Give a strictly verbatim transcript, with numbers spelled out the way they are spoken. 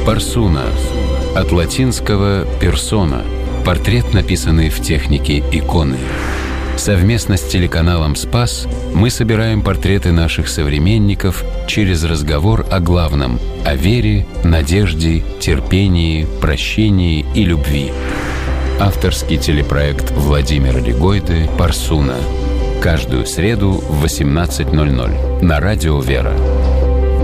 Парсуна. От латинского «персона» – портрет, написанный в технике иконы. Совместно с телеканалом «Спас» мы собираем портреты наших современников через разговор о главном – о вере, надежде, терпении, прощении и любви. Авторский телепроект Владимира Легойды «Парсуна». Каждую среду в восемнадцать ноль ноль на радио «Вера».